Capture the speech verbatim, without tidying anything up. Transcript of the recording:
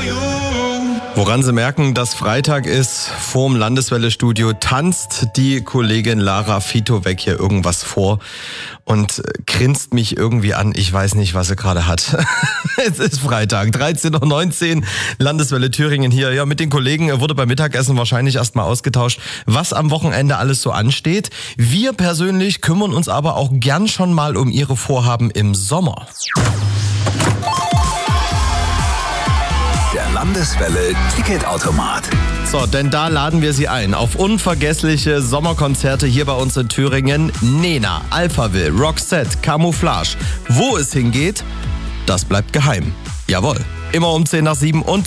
Woran Sie merken, dass Freitag ist, vorm Landeswelle-Studio tanzt die Kollegin Lara Fitowek hier irgendwas vor und grinst mich irgendwie an. Ich weiß nicht, was sie gerade hat. Es ist Freitag, dreizehn Uhr neunzehn, Landeswelle Thüringen hier. Ja, mit den Kollegen wurde beim Mittagessen wahrscheinlich erstmal ausgetauscht, was am Wochenende alles so ansteht. Wir persönlich kümmern uns aber auch gern schon mal um ihre Vorhaben im Sommer. Der Landeswelle Ticketautomat. So, denn da laden wir Sie ein auf unvergessliche Sommerkonzerte hier bei uns in Thüringen. Nena, Alphaville, Roxette, Camouflage. Wo es hingeht, das bleibt geheim. Jawohl. Immer um zehn nach sieben und